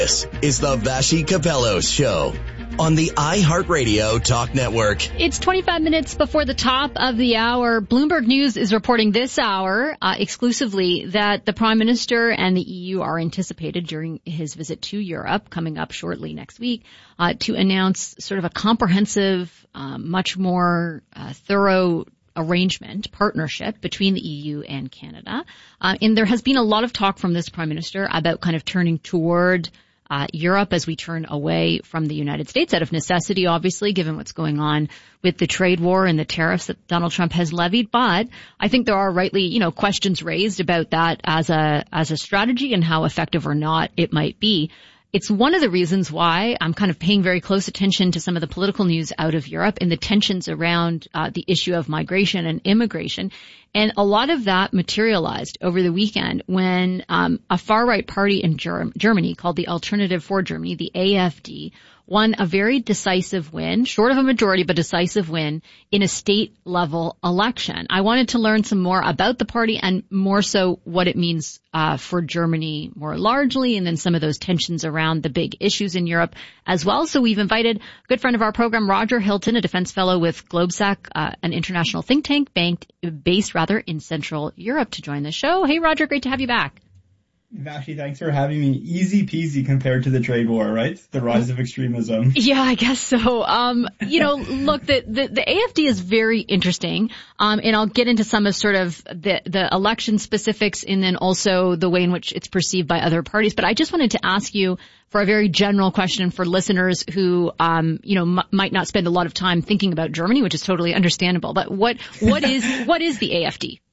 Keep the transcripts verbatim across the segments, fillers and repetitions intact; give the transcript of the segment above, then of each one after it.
This is the Vassy Capello Show on the iHeartRadio Talk Network. It's twenty-five minutes before the top of the hour. Bloomberg News is reporting this hour uh, exclusively that the Prime Minister and the E U are anticipated during his visit to Europe, coming up shortly next week, uh, to announce sort of a comprehensive, um, much more uh, thorough arrangement, partnership between the E U and Canada. Uh, and there has been a lot of talk from this Prime Minister about kind of turning toward Uh, Europe as we turn away from the United States out of necessity, obviously, given what's going on with the trade war and the tariffs that Donald Trump has levied. But I think there are rightly, you know, questions raised about that as a, as a strategy and how effective or not it might be. It's one of the reasons why I'm kind of paying very close attention to some of the political news out of Europe and the tensions around uh, the issue of migration and immigration. And a lot of that materialized over the weekend when um, a far-right party in Germ- Germany called the Alternative for Germany, the A F D, won a very decisive win, short of a majority, but decisive win in a state-level election. I wanted to learn some more about the party and more so what it means uh, for Germany more largely, and then some of those tensions around the big issues in Europe as well. So we've invited a good friend of our program, Roger Hilton, a defense fellow with Globsec, uh, an international think tank banked, based rather in Central Europe, to join the show. Hey, Roger, great to have you back. Vashi, thanks for having me. Easy peasy compared to the trade war, right? The rise of extremism. Yeah, I guess so. Um, you know, look, the, the, the A F D is very interesting. Um, and I'll get into some of sort of the, the election specifics and then also the way in which it's perceived by other parties. But I just wanted to ask you for a very general question for listeners who, um, you know, m- might not spend a lot of time thinking about Germany, which is totally understandable. But what, what is, what is the A F D?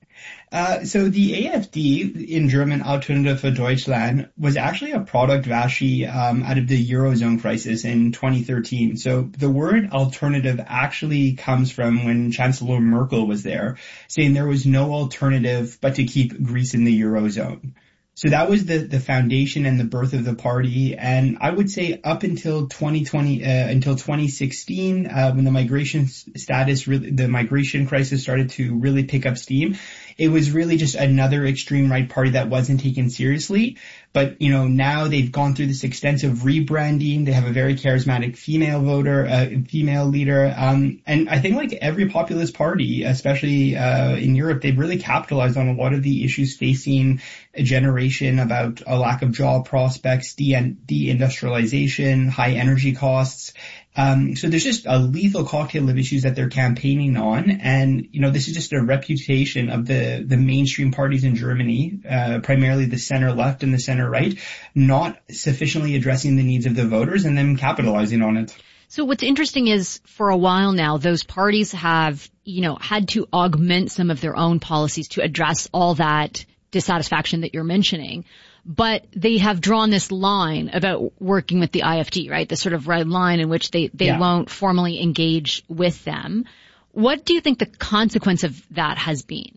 Uh, so the A F D, in German Alternative für Deutschland, was actually a product, Vashi, um, out of the Eurozone crisis in twenty thirteen. So the word alternative actually comes from when Chancellor Merkel was there, saying there was no alternative but to keep Greece in the Eurozone. So that was the, the foundation and the birth of the party. And I would say up until twenty twenty, uh, until twenty sixteen, uh, when the migration status, really, the migration crisis started to really pick up steam, it was really just another extreme right party that wasn't taken seriously. But, you know, now they've gone through this extensive rebranding. They have a very charismatic female voter, uh, female leader. Um, and I think like every populist party, especially, uh, in Europe, they've really capitalized on a lot of the issues facing a generation about a lack of job prospects, de- deindustrialization, high energy costs. Um, so there's just a lethal cocktail of issues that they're campaigning on. And, you know, this is just a reputation of the, the mainstream parties in Germany, uh, primarily the center left and the center right, not sufficiently addressing the needs of the voters and then capitalizing on it. So what's interesting is for a while now, those parties have, you know, had to augment some of their own policies to address all that dissatisfaction that you're mentioning. But they have drawn this line about working with the I F D, right? This sort of red line in which they, they yeah. won't formally engage with them. What do you think the consequence of that has been?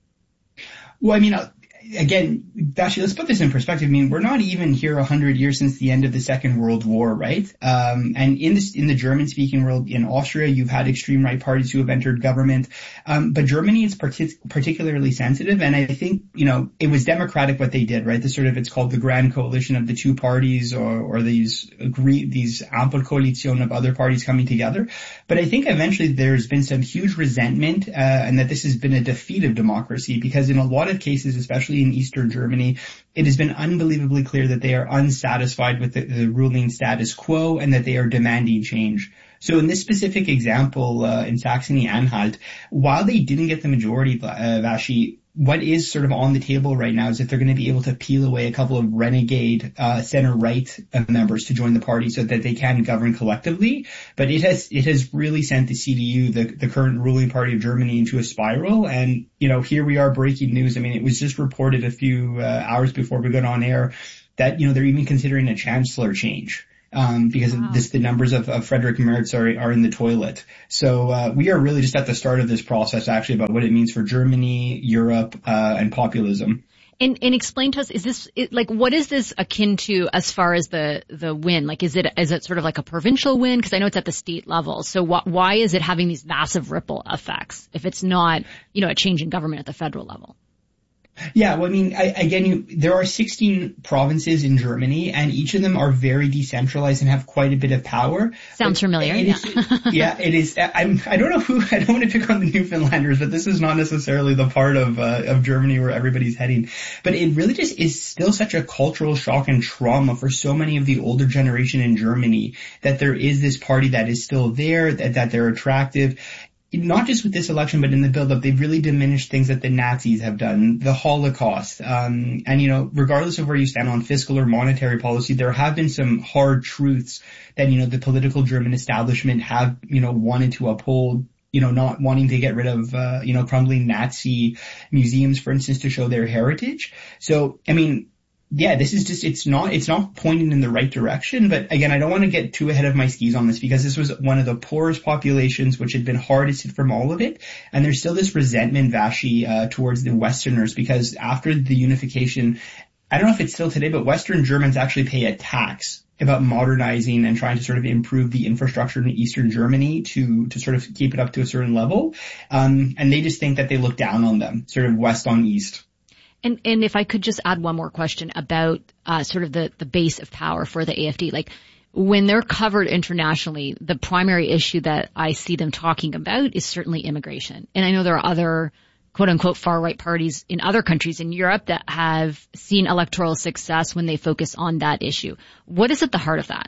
Well, I mean, uh, again, Vashi, let's put this in perspective. I mean, we're not even here a hundred years since the end of the Second World War, right? Um, and in this, in the German-speaking world, in Austria, you've had extreme right parties who have entered government. Um, but Germany is partic- particularly sensitive. And I think, you know, it was democratic what they did, right? The sort of, it's called the Grand Coalition of the two parties, or, or these agree, these Ampelkoalition of other parties coming together. But I think eventually there's been some huge resentment, uh, and that this has been a defeat of democracy, because in a lot of cases, especially in Eastern Germany, it has been unbelievably clear that they are unsatisfied with the, the ruling status quo and that they are demanding change. So in this specific example, uh, in Saxony-Anhalt, while they didn't get the majority, uh, Vashi, what is sort of on the table right now is if they're going to be able to peel away a couple of renegade uh center-right uh, members to join the party so that they can govern collectively. But it has it has really sent the C D U, the, the current ruling party of Germany, into a spiral. And, you know, here we are, breaking news. I mean, it was just reported a few uh, hours before we got on air that, you know, they're even considering a chancellor change. Um, because wow. this, the numbers of, of Friedrich Merz are, are in the toilet. So, uh, we are really just at the start of this process, actually, about what it means for Germany, Europe, uh, and populism. And, and explain to us, is this, like, what is this akin to as far as the, the win? Like, is it, is it sort of like a provincial win? Because I know it's at the state level. So wh- why is it having these massive ripple effects if it's not, you know, a change in government at the federal level? Yeah, well, I mean, I, again, you, there are sixteen provinces in Germany, and each of them are very decentralized and have quite a bit of power. Sounds but familiar. It yeah. Is, yeah, it is. I'm. I don't know who. I don't want to pick on the Newfoundlanders, but this is not necessarily the part of uh, of Germany where everybody's heading. But it really just is still such a cultural shock and trauma for so many of the older generation in Germany that there is this party that is still there, that that they're attractive. Not just with this election, but in the build-up, they've really diminished things that the Nazis have done, the Holocaust. Um, and, you know, regardless of where you stand on fiscal or monetary policy, there have been some hard truths that, you know, the political German establishment have, you know, wanted to uphold. You know, not wanting to get rid of, uh, you know, crumbling Nazi museums, for instance, to show their heritage. So, I mean, yeah, this is just, it's not, it's not pointing in the right direction. But again, I don't want to get too ahead of my skis on this because this was one of the poorest populations, which had been hardest hit from all of it. And there's still this resentment, Vashi, uh, towards the Westerners because after the unification, I don't know if it's still today, but Western Germans actually pay a tax about modernizing and trying to sort of improve the infrastructure in Eastern Germany to, to sort of keep it up to a certain level. Um, and they just think that they look down on them, sort of west on east. And, and if I could just add one more question about, uh, sort of the, the base of power for the A F D, like when they're covered internationally, the primary issue that I see them talking about is certainly immigration. And I know there are other quote unquote far right parties in other countries in Europe that have seen electoral success when they focus on that issue. What is at the heart of that?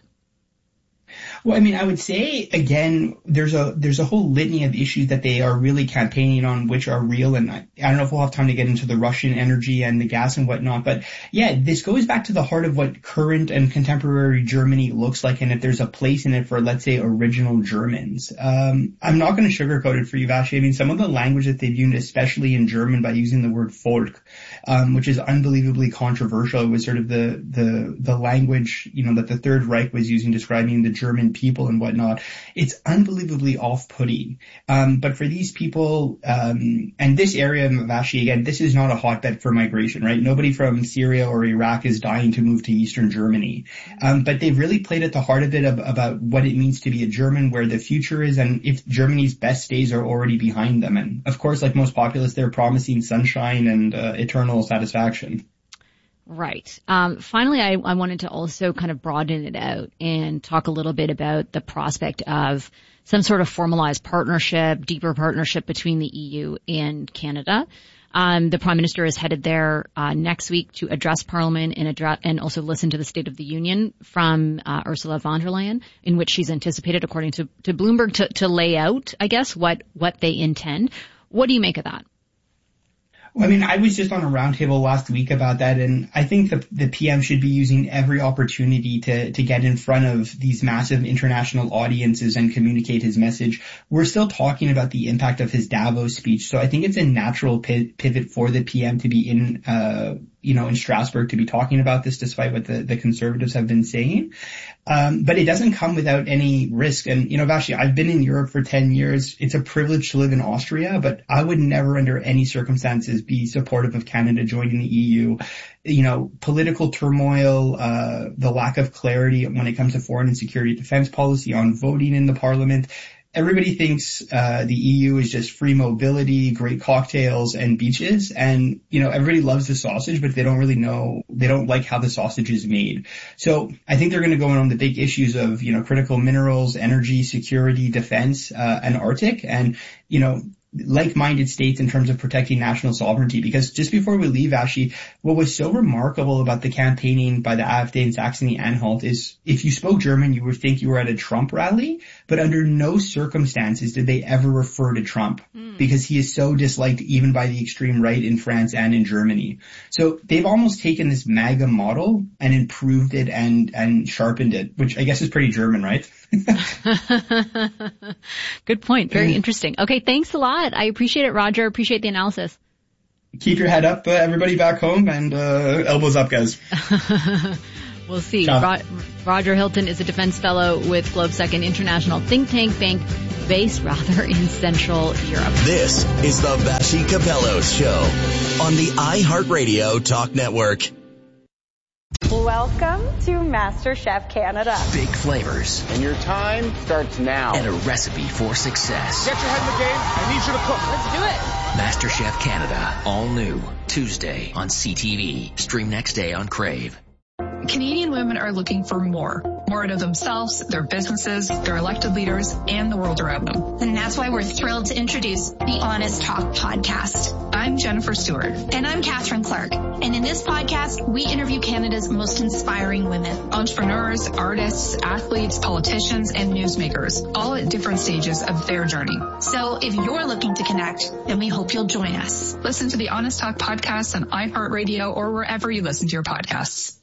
Well, I mean, I would say, again, there's a there's a whole litany of issues that they are really campaigning on, which are real. And I, I don't know if we'll have time to get into the Russian energy and the gas and whatnot. But yeah, this goes back to the heart of what current and contemporary Germany looks like. And if there's a place in it for, let's say, original Germans. Um, I'm not going to sugarcoat it for you, Vashi. I mean, some of the language that they've used, especially in German, by using the word Volk, um, which is unbelievably controversial. It was sort of the, the, the language, you know, that the Third Reich was using describing the German people and whatnot. It's unbelievably off-putting. Um, but for these people, um, and this area, Vashi, again, this is not a hotbed for migration, right? Nobody from Syria or Iraq is dying to move to Eastern Germany. Um, but they've really played at the heart of it of, about what it means to be a German, where the future is, and if Germany's best days are already behind them. And of course, like most populists, they're promising sunshine and uh, eternal satisfaction. Right. Um, finally, I, I wanted to also kind of broaden it out and talk a little bit about the prospect of some sort of formalized partnership, deeper partnership between the E U and Canada. Um, the Prime Minister is headed there uh, next week to address Parliament and address and also listen to the State of the Union from uh, Ursula von der Leyen, in which she's anticipated, according to, to Bloomberg, to, to lay out, I guess, what what they intend. What do you make of that? Well, I mean, I was just on a roundtable last week about that, and I think the, the P M should be using every opportunity to, to get in front of these massive international audiences and communicate his message. We're still talking about the impact of his Davos speech, so I think it's a natural pivot for the P M to be in, uh, you know, in Strasbourg to be talking about this, despite what the, the Conservatives have been saying. Um, but it doesn't come without any risk. And, you know, Vashi, I've been in Europe for ten years. It's a privilege to live in Austria, but I would never under any circumstances be supportive of Canada joining the E U. You know, political turmoil, uh, the lack of clarity when it comes to foreign and security defense policy, on voting in the parliament. Everybody thinks uh the E U is just free mobility, great cocktails, and beaches. And, you know, everybody loves the sausage, but they don't really know, they don't like how the sausage is made. So I think they're going to go in on the big issues of, you know, critical minerals, energy, security, defense, uh, and Arctic. And, you know, like-minded states in terms of protecting national sovereignty. Because just before we leave, Vashi, what was so remarkable about the campaigning by the AfD in Saxony-Anhalt is if you spoke German, you would think you were at a Trump rally, but under no circumstances did they ever refer to Trump mm. because he is so disliked even by the extreme right in France and in Germany. So they've almost taken this MAGA model and improved it and, and sharpened it, which I guess is pretty German, right? Good point. Very interesting. Okay, thanks a lot. I appreciate it, Roger. Appreciate the analysis. Keep your head up, uh, everybody back home, and uh, elbows up, guys. We'll see. Ro- Roger Hilton is a defense fellow with GlobeSec, an international think tank bank based rather in Central Europe. This is the Vashi Kapelos Show on the iHeartRadio Talk Network. Welcome to MasterChef Canada. Big flavors. And your time starts now. And a recipe for success. Get your head in the game. I need you to cook. Let's do it. MasterChef Canada. All new. Tuesday on C T V. Stream next day on Crave. Canadian women are looking for more. More out of themselves, their businesses, their elected leaders, and the world around them. And that's why we're thrilled to introduce the Honest Talk podcast. I'm Jennifer Stewart. And I'm Catherine Clark. And in this podcast, we interview Canada's most inspiring women. Entrepreneurs, artists, athletes, politicians, and newsmakers, all at different stages of their journey. So if you're looking to connect, then we hope you'll join us. Listen to the Honest Talk podcast on iHeartRadio or wherever you listen to your podcasts.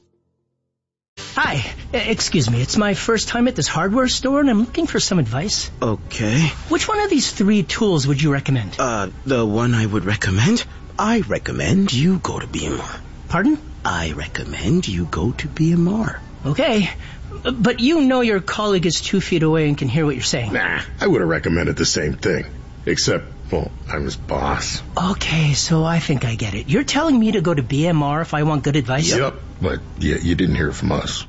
Hi, excuse me, it's my first time at this hardware store and I'm looking for some advice. Okay. Which one of these three tools would you recommend? Uh, the one I would recommend? I recommend you go to B M R. Pardon? I recommend you go to B M R. Okay, but you know your colleague is two feet away and can hear what you're saying. Nah, I would have recommended the same thing. Except, well, I'm his boss. Okay, so I think I get it. You're telling me to go to B M R if I want good advice? Yep, but yeah, you didn't hear from us.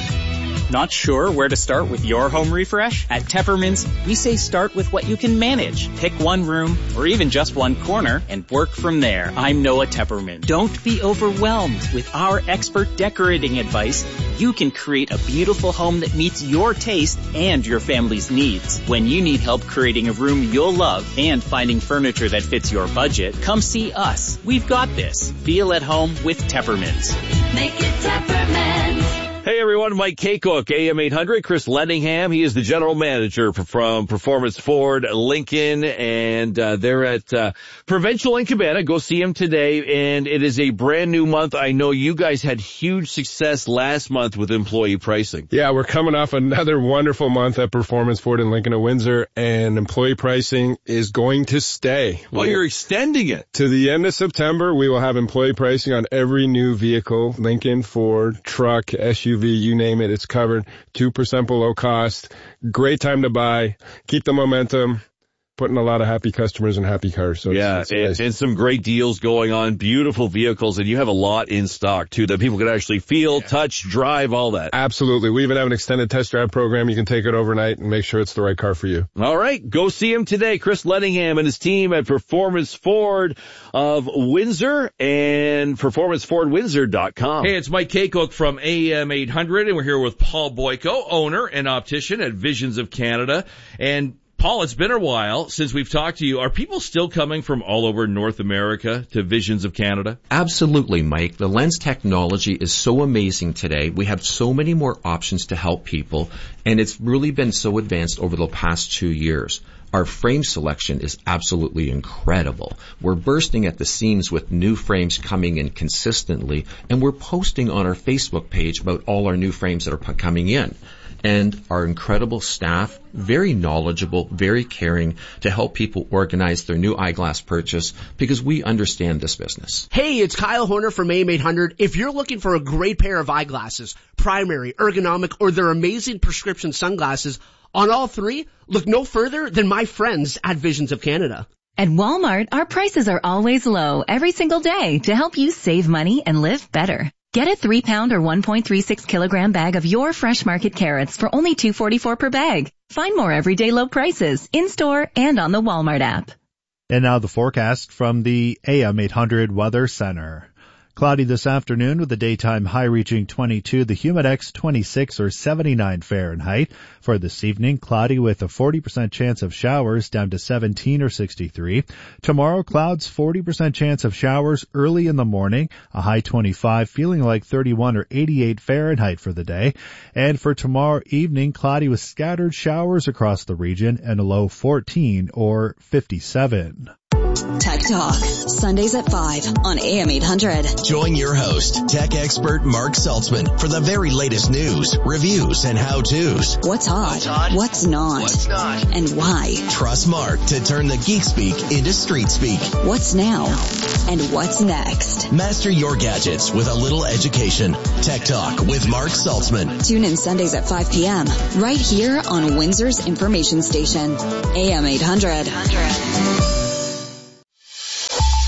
Not sure where to start with your home refresh? At Teppermans, we say start with what you can manage. Pick one room or even just one corner and work from there. I'm Noah Tepperman. Don't be overwhelmed. With our expert decorating advice, you can create a beautiful home that meets your taste and your family's needs. When you need help creating a room you'll love and finding furniture that fits your budget, come see us. We've got this. Feel at home with Teppermans. Make it Teppermans. Hey everyone, Mike Kaycook, A M eight hundred, Chris Ledningham. He is the general manager from Performance Ford Lincoln, and uh, they're at uh, Provincial in Cabana. Go see him today, and it is a brand new month. I know you guys had huge success last month with employee pricing. Yeah, we're coming off another wonderful month at Performance Ford in Lincoln and Windsor, and employee pricing is going to stay. Well, you're extending it. To the end of September, we will have employee pricing on every new vehicle, Lincoln, Ford, truck, S U V, you name it, it's covered. two percent below cost. Great time to buy. Keep the momentum. Putting a lot of happy customers in happy cars. So yeah, it's, it's and, and some great deals going on. Beautiful vehicles, and you have a lot in stock, too, that people can actually feel, yeah. touch, drive, all that. Absolutely. We even have an extended test drive program. You can take it overnight and make sure it's the right car for you. All right. Go see him today. Chris Ledningham and his team at Performance Ford of Windsor and performance ford windsor dot com. Hey, it's Mike Kaycook from A M eight hundred, and we're here with Paul Boyko, owner and optician at Visions of Canada. And Paul, it's been a while since we've talked to you. Are people still coming from all over North America to Visions of Canada? Absolutely, Mike. The lens technology is so amazing today. We have so many more options to help people, and it's really been so advanced over the past two years. Our frame selection is absolutely incredible. We're bursting at the seams with new frames coming in consistently, and we're posting on our Facebook page about all our new frames that are coming in. And our incredible staff, very knowledgeable, very caring to help people organize their new eyeglass purchase because we understand this business. Hey, it's Kyle Horner from A M eight hundred. If you're looking for a great pair of eyeglasses, primary, ergonomic, or their amazing prescription sunglasses, on all three, look no further than my friends at Visions of Canada. At Walmart, our prices are always low every single day to help you save money and live better. Get a three pound or one point three six kilogram bag of your fresh market carrots for only two forty-four per bag. Find more everyday low prices in-store and on the Walmart app. And now the forecast from the A M eight hundred Weather Center. Cloudy this afternoon with the daytime high reaching twenty-two, the humidex twenty-six or seventy-nine Fahrenheit. For this evening, cloudy with a forty percent chance of showers down to seventeen or sixty-three. Tomorrow, clouds, forty percent chance of showers early in the morning, a high twenty-five, feeling like thirty-one or eighty-eight Fahrenheit for the day. And for tomorrow evening, cloudy with scattered showers across the region and a low fourteen or fifty-seven. Tech Talk, Sundays at five on A M eight hundred. Join your host, tech expert Mark Saltzman, for the very latest news, reviews, and how-tos. What's hot? What's, hot? What's not? What's not? And why? Trust Mark to turn the geek speak into street speak. What's now? And what's next? Master your gadgets with a little education. Tech Talk with Mark Saltzman. Tune in Sundays at five p.m. right here on Windsor's information station, A M eight hundred. Hard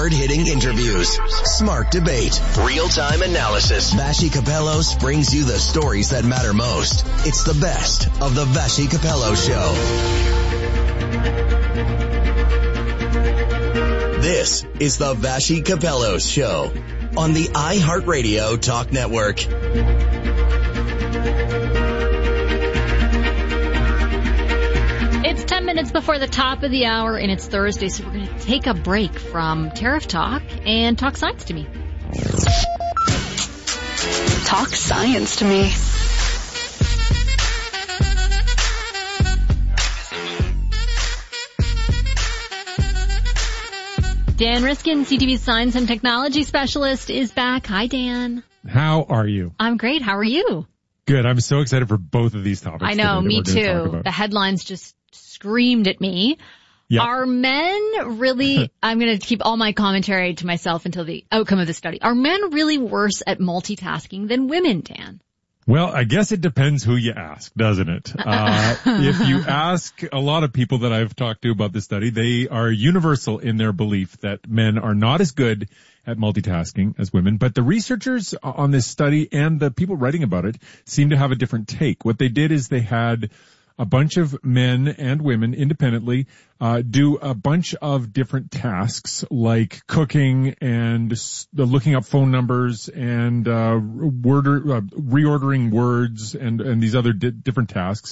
hard-hitting interviews, smart debate, real-time analysis. Vassy Capellos brings you the stories that matter most. It's the best of the Vassy Capello Show. This is the Vassy Capellos Show on the iHeartRadio Talk Network. It's ten minutes before the top of the hour, and it's Thursday, so we're going to take a break from Tariff Talk and talk science to me. Talk science to me. Dan Riskin, C T V's science and technology specialist, is back. Hi, Dan. How are you? I'm great. How are you? Good. I'm so excited for both of these topics. I know, me too. The headlines just screamed at me. Yep. Are men really, I'm going to keep all my commentary to myself until the outcome of the study. Are men really worse at multitasking than women, Dan? Well, I guess it depends who you ask, doesn't it? Uh, if you ask a lot of people that I've talked to about this study, they are universal in their belief that men are not as good at multitasking as women. But the researchers on this study and the people writing about it seem to have a different take. What they did is they had a bunch of men and women independently uh do a bunch of different tasks like cooking and s- looking up phone numbers and uh, word uh reordering words and and these other di- different tasks.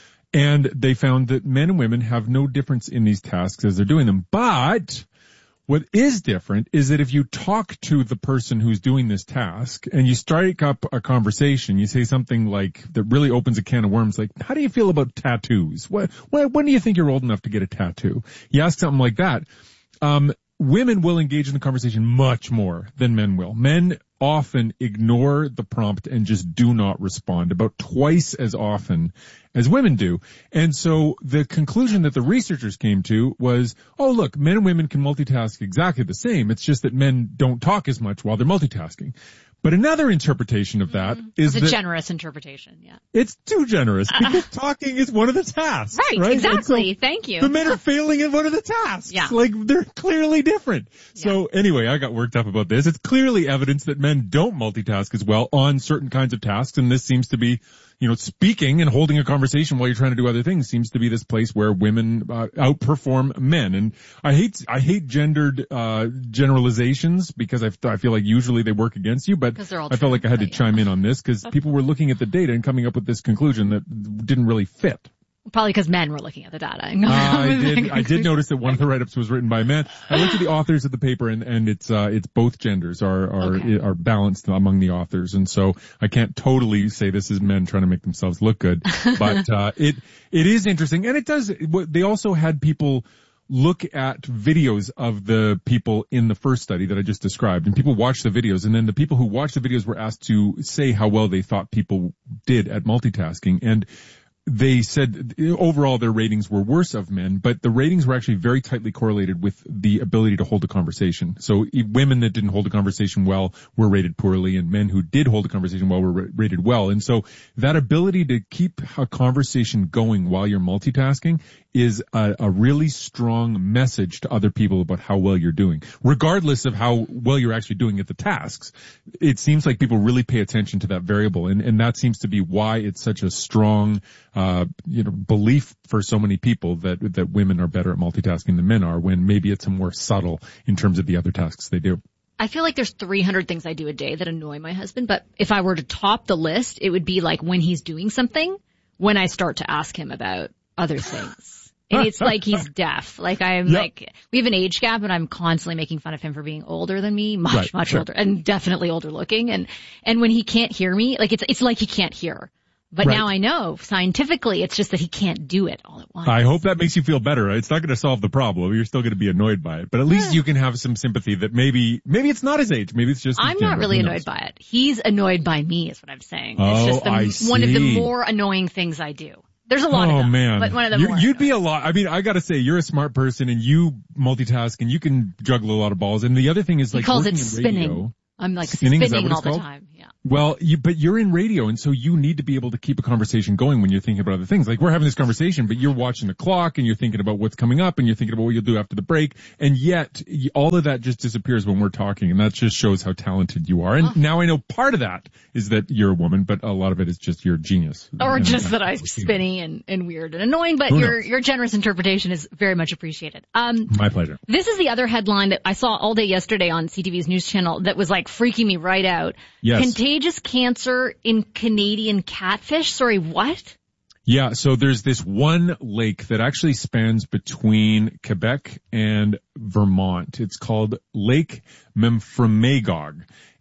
And they found that men and women have no difference in these tasks as they're doing them. But what is different is that if you talk to the person who's doing this task and you strike up a conversation, you say something like that really opens a can of worms, like, how do you feel about tattoos? What, when, when do you think you're old enough to get a tattoo? You ask something like that. Um, women will engage in the conversation much more than men will. Men often ignore the prompt and just do not respond, about twice as often as women do. And so the conclusion that the researchers came to was, oh, look, men and women can multitask exactly the same. It's just that men don't talk as much while they're multitasking. But another interpretation of that mm-hmm. is it's a that generous interpretation, yeah. It's too generous because uh, talking is one of the tasks. Right, right? exactly. So thank you. The men are failing at one of the tasks. Yeah. Like, they're clearly different. Yeah. So anyway, I got worked up about this. It's clearly evidence that men don't multitask as well on certain kinds of tasks, and this seems to be, you know, speaking and holding a conversation while you're trying to do other things seems to be this place where women uh, outperform men. And I hate, I hate gendered, uh, generalizations because I, I feel like usually they work against you, but I felt true, like I had to yeah. chime in on this because people were looking at the data and coming up with this conclusion that didn't really fit. Probably because men were looking at the data. uh, I did. I did notice that one of the write-ups was written by men. I looked at the authors of the paper, and, and it's uh, it's both genders are are okay. are balanced among the authors, and so I can't totally say this is men trying to make themselves look good, but uh, it it is interesting, and it does. They also had people look at videos of the people in the first study that I just described, and people watched the videos, and then the people who watched the videos were asked to say how well they thought people did at multitasking, and they said overall their ratings were worse of men, but the ratings were actually very tightly correlated with the ability to hold a conversation. So women that didn't hold a conversation well were rated poorly, and men who did hold a conversation well were rated well. And so that ability to keep a conversation going while you're multitasking is a, a really strong message to other people about how well you're doing, regardless of how well you're actually doing at the tasks. It seems like people really pay attention to that variable, and, and that seems to be why it's such a strong Uh, you know, belief for so many people that, that women are better at multitasking than men are, when maybe it's a more subtle in terms of the other tasks they do. I feel like there's three hundred things I do a day that annoy my husband, but if I were to top the list, it would be like when he's doing something, when I start to ask him about other things. And it's like he's deaf. Like I'm yep. like, we have an age gap, and I'm constantly making fun of him for being older than me, much, right, much sure. older, and definitely older looking. And, and when he can't hear me, like it's, it's like he can't hear. But right. now I know scientifically it's just that he can't do it all at once. I hope that makes you feel better. It's not going to solve the problem. You're still going to be annoyed by it. But at least you can have some sympathy that maybe, maybe it's not his age. Maybe it's just his I'm gender. not really annoyed by it. He's annoyed by me is what I'm saying. Oh, it's just the, I see. one of the more annoying things I do. There's a lot oh, of them. Man. But one of the you, more You'd be a lot. I mean, I got to say, you're a smart person and you multitask and you can juggle a lot of balls. And the other thing is like he calls working it in spinning. radio. I'm like spinning, spinning all the called? time. Yeah. Well, you, but you're in radio, and so you need to be able to keep a conversation going when you're thinking about other things. Like we're having this conversation, but you're watching the clock and you're thinking about what's coming up and you're thinking about what you'll do after the break. And yet all of that just disappears when we're talking. And that just shows how talented you are. And oh. now I know part of that is that you're a woman, but a lot of it is just your genius. Or and just that I'm spinny and, and weird and annoying, but your, your generous interpretation is very much appreciated. Um, My pleasure. This is the other headline that I saw all day yesterday on C T V's news channel that was like freaking me right out. Yes. Contagious cancer in Canadian catfish. Sorry, what? Yeah, so there's this one lake that actually spans between Quebec and Vermont. It's called Lake Memphremagog.